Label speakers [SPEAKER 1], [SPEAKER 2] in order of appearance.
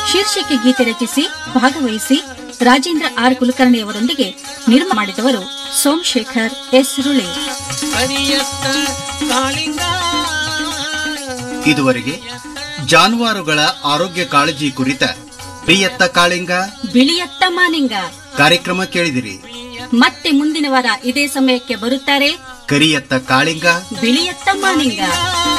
[SPEAKER 1] ಶೀರ್ಷಿಕೆ ಗೀತೆ ರಚಿಸಿ ಭಾಗವಹಿಸಿ ರಾಜೇಂದ್ರ ಆರ್ ಕುಲಕರ್ಣಿಯವರೊಂದಿಗೆ ನಿರ್ಮಾಣ ಮಾಡಿದವರು ಸೋಮಶೇಖರ್ ಎಸ್ ರುಳೆ.
[SPEAKER 2] ಇದುವರೆಗೆ ಜಾನುವಾರುಗಳ ಆರೋಗ್ಯ ಕಾಳಜಿ ಕುರಿತ ಪ್ರಿಯತ್ತ ಕಾಳಿಂಗ
[SPEAKER 1] ಬಿಳಿಯತ್ತ ಮಾನಿಂಗ
[SPEAKER 2] ಕಾರ್ಯಕ್ರಮ ಕೇಳಿದಿರಿ.
[SPEAKER 1] ಮತ್ತೆ ಮುಂದಿನ ವಾರ ಇದೇ ಸಮಯಕ್ಕೆ ಬರುತ್ತಾರೆ
[SPEAKER 2] ಕರಿಯತ್ತ ಕಾಳಿಂಗ
[SPEAKER 1] ಬಿಳಿಯತ್ತ ಮಾನಿಂಗ.